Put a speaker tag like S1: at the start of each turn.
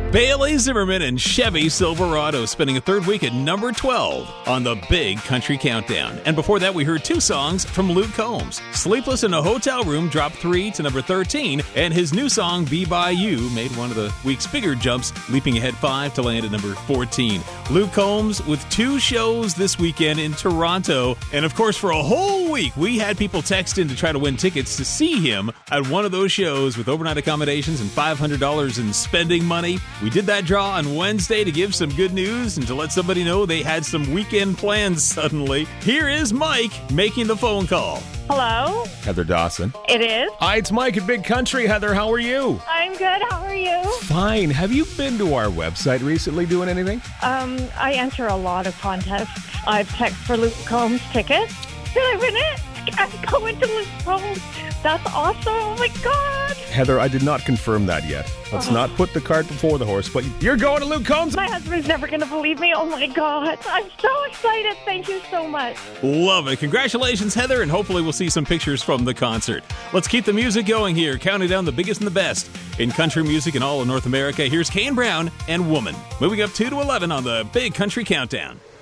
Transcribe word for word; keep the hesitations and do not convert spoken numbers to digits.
S1: Bailey Zimmerman and Chevy Silverado spending a third week at number twelve on the Big Country Countdown. And before that, we heard two songs from Luke Combs. Sleepless in a Hotel Room dropped three to number thirteen, and his new song, Be By You, made one of the week's bigger jumps, leaping ahead five to land at number fourteen. Luke Combs with two shows this weekend in Toronto. And of course, for a whole week, we had people text in to try to win tickets to see him at one of those shows with overnight accommodations and five hundred dollars in spending money. We did that draw on Wednesday to give some good news and to let somebody know they had some weekend plans suddenly. Here is Mike making the phone call.
S2: Hello?
S3: Heather Dawson.
S2: It is?
S3: Hi, it's Mike at Big Country. Heather, how are you?
S2: I'm good. How are you?
S3: Fine. Have you been to our website recently doing anything?
S2: Um, I enter a lot of contests. I've texted for Luke Combs tickets. Did I win it? I'm going to Luke Combs. That's awesome. Oh, my God.
S3: Heather, I did not confirm that yet. Let's oh. not put the cart before the horse, but you're going to Luke Combs.
S2: My husband's never going to believe me. Oh, my God. I'm so excited. Thank you so much.
S1: Love it. Congratulations, Heather, and hopefully we'll see some pictures from the concert. Let's keep the music going here, counting down the biggest and the best in country music in all of North America. Here's Kane Brown and Woman. Moving up two to eleven on the Big Country Countdown.